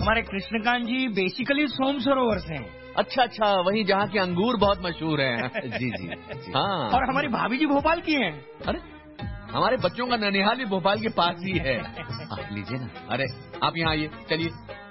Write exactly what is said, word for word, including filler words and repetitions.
हमारे कृष्णकांत जी बेसिकली सोम सरोवर से हैं। अच्छा अच्छा, वही जहाँ के अंगूर बहुत मशहूर हैं। जी जी, जी। हाँ, और हमारी भाभी जी भोपाल की हैं। अरे हमारे बच्चों का ननिहाल भी भोपाल के पास ही है। आप लीजिए ना। अरे आप यहाँ आइए, चलिए।